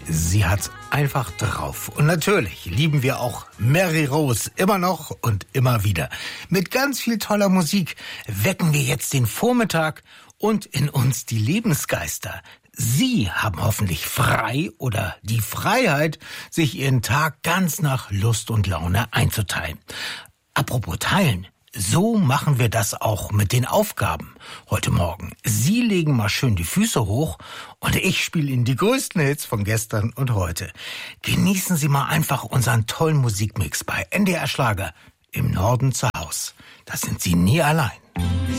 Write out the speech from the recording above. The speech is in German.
Sie hat's einfach drauf. Und natürlich lieben wir auch Mary Rose immer noch und immer wieder. Mit ganz viel toller Musik wecken wir jetzt den Vormittag und in uns die Lebensgeister. Sie haben hoffentlich frei oder die Freiheit, sich Ihren Tag ganz nach Lust und Laune einzuteilen. Apropos teilen. So machen wir das auch mit den Aufgaben heute Morgen. Sie legen mal schön die Füße hoch und ich spiele Ihnen die größten Hits von gestern und heute. Genießen Sie mal einfach unseren tollen Musikmix bei NDR Schlager im Norden zu Haus. Da sind Sie nie allein.